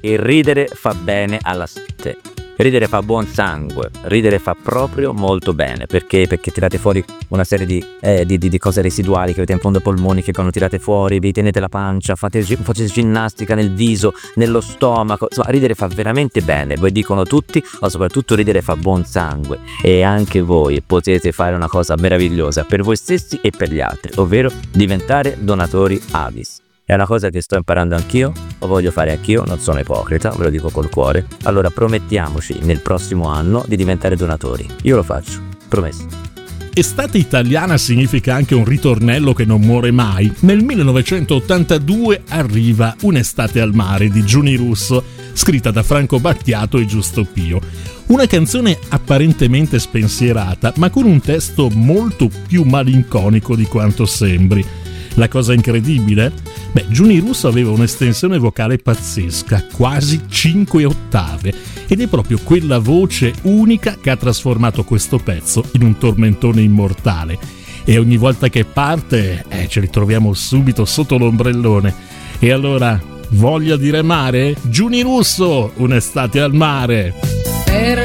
il ridere fa bene alla salute. Ridere fa buon sangue, ridere fa proprio molto bene, perché tirate fuori una serie di cose residuali che avete in fondo ai polmoni, che quando tirate fuori vi tenete la pancia, fate ginnastica nel viso, nello stomaco, insomma ridere fa veramente bene, voi dicono tutti, ma soprattutto ridere fa buon sangue, e anche voi potete fare una cosa meravigliosa per voi stessi e per gli altri, ovvero diventare donatori Avis. È una cosa che sto imparando anch'io, lo voglio fare anch'io, non sono ipocrita, ve lo dico col cuore. Allora promettiamoci nel prossimo anno di diventare donatori. Io lo faccio, promesso. Estate italiana significa anche un ritornello che non muore mai. Nel 1982 arriva Un'estate al mare di Giuni Russo, scritta da Franco Battiato e Giusto Pio. Una canzone apparentemente spensierata, ma con un testo molto più malinconico di quanto sembri. La cosa incredibile? Giuni Russo aveva un'estensione vocale pazzesca, quasi 5 ottave, ed è proprio quella voce unica che ha trasformato questo pezzo in un tormentone immortale. E ogni volta che parte, ci ritroviamo subito sotto l'ombrellone. E allora, voglia di remare? Giuni Russo, Un'estate al mare!